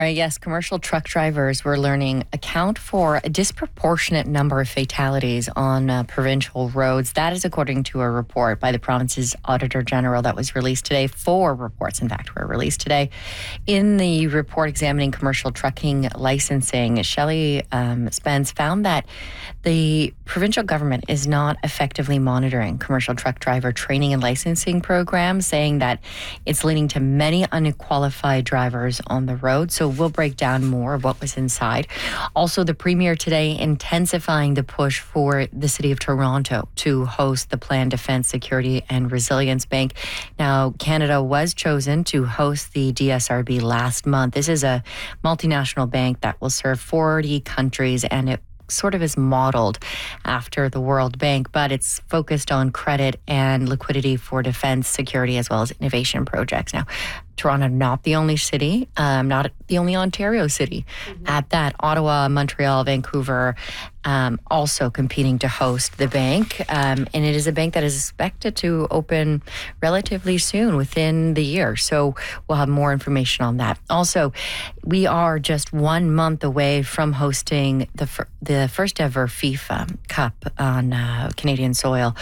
Right, yes, commercial truck drivers, we're learning, account for a disproportionate number of fatalities on provincial roads. That is according to a report by the province's Auditor General that was released today. 4 reports, in fact, were released today. In the report examining commercial trucking licensing, Shelley Spence found that the provincial government is not effectively monitoring commercial truck driver training and licensing programs, saying that it's leading to many unqualified drivers on the road. So we'll break down more of what was inside. Also, the Premier today intensifying the push for the City of Toronto to host the Planned Defence Security and Resilience Bank. Now, Canada was chosen to host the DSRB last month. This is a multinational bank that will serve 40 countries, and it sort of is modeled after the World Bank, but it's focused on credit and liquidity for defense, security, as well as innovation projects. Now, Toronto, not the only city, not the only Ontario city at that. Ottawa, Montreal, Vancouver, also competing to host the bank. And it is a bank that is expected to open relatively soon, within the year. So we'll have more information on that. Also, we are just 1 month away from hosting the first ever FIFA Cup on Canadian soil.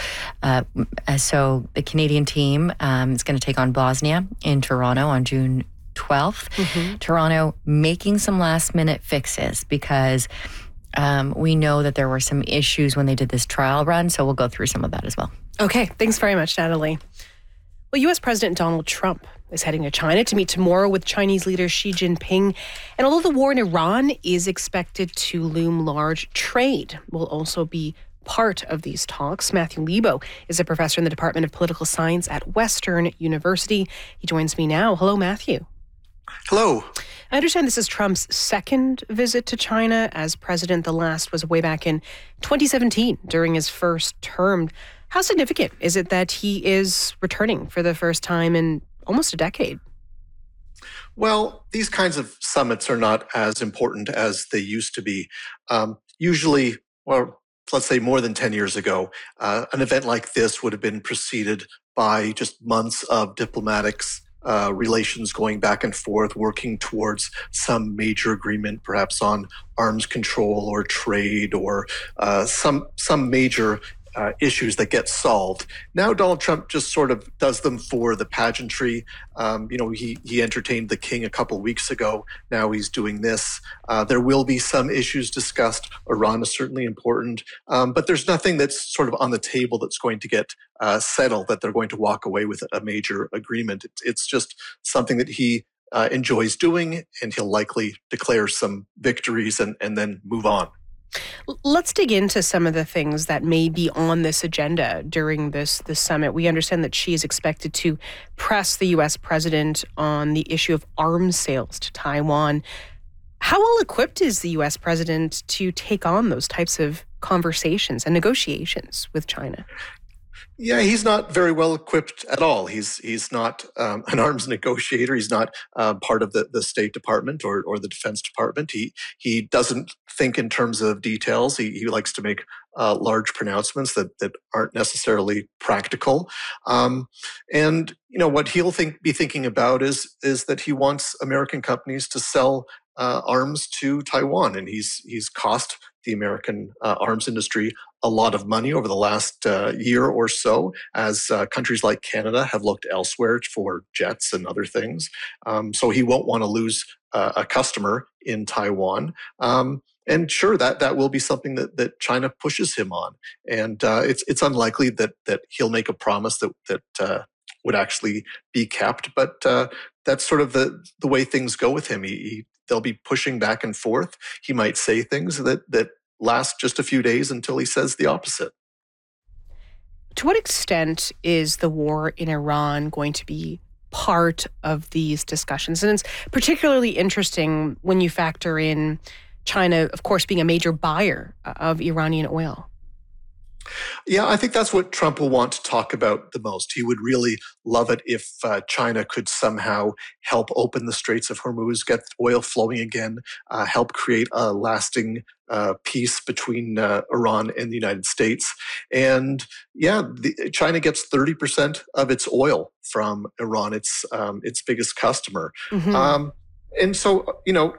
So the Canadian team is going to take on Bosnia in Toronto on June 12th. Toronto making some last minute fixes because we know that there were some issues when they did this trial run. So we'll go through some of that as well. Okay, thanks very much, Natalie. Well, U.S. President Donald Trump is heading to China to meet tomorrow with Chinese leader Xi Jinping. And although the war in Iran is expected to loom large, trade will also be part of these talks. Matthew Lebo is a professor in the Department of Political Science at Western University. He joins me now. Hello, Matthew. Hello. I understand this is Trump's second visit to China as president. The last was way back in 2017 during his first term. How significant is it that he is returning for the first time in almost a decade? Well, these kinds of summits are not as important as they used to be. Usually, well, let's say more than 10 years ago, an event like this would have been preceded by just months of diplomatics, relations going back and forth, working towards some major agreement, perhaps on arms control or trade or some major issues that get solved. Now Donald Trump just sort of does them for the pageantry. He entertained the king a couple weeks ago. Now he's doing this. There will be some issues discussed. Iran is certainly important, but there's nothing that's sort of on the table that's going to get settled, that they're going to walk away with a major agreement. It's just something that he enjoys doing, and he'll likely declare some victories and then move on. Let's dig into some of the things that may be on this agenda during this summit. We understand that Xi is expected to press the U.S. president on the issue of arms sales to Taiwan. How well equipped is the U.S. president to take on those types of conversations and negotiations with China? Yeah, he's not very well equipped at all. He's not an arms negotiator. He's not part of the State Department or the Defense Department. He doesn't think in terms of details. He likes to make large pronouncements that aren't necessarily practical. And what he'll be thinking about is that he wants American companies to sell arms to Taiwan, and he's cost the American arms industry a lot of money over the last year or so, as countries like Canada have looked elsewhere for jets and other things. So he won't want to lose a customer in Taiwan. And sure, that will be something that China pushes him on. And it's unlikely that he'll make a promise that would actually be kept. But that's sort of the way things go with him. They'll be pushing back and forth. He might say things that last just a few days until he says the opposite. To what extent is the war in Iran going to be part of these discussions? And it's particularly interesting when you factor in China, of course, being a major buyer of Iranian oil. Yeah, I think that's what Trump will want to talk about the most. He would really love it if China could somehow help open the Straits of Hormuz, get oil flowing again, help create a lasting peace between Iran and the United States. And yeah, China gets 30% of its oil from Iran, its biggest customer. Mm-hmm. And so,